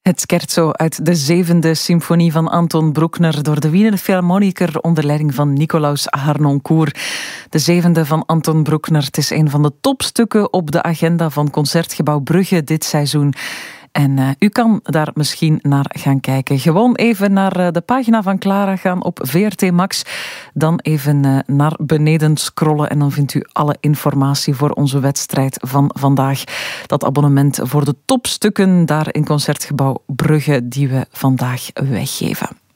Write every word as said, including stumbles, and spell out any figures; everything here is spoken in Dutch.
Het scherzo uit de zevende symfonie van Anton Bruckner door de Wiener Philharmoniker onder leiding van Nikolaus Harnoncourt. De zevende van Anton Bruckner. Het is een van de topstukken op de agenda van Concertgebouw Brugge dit seizoen. En uh, u kan daar misschien naar gaan kijken. Gewoon even naar uh, de pagina van Clara gaan op V R T Max. Dan even uh, naar beneden scrollen en dan vindt u alle informatie voor onze wedstrijd van vandaag. Dat abonnement voor de topstukken daar in Concertgebouw Brugge die we vandaag weggeven.